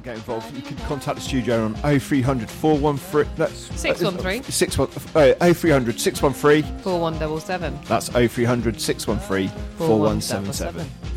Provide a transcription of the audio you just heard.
to get involved, you can contact the studio on 0300 413 613 0300 613 4177. That's 0300 613 4177.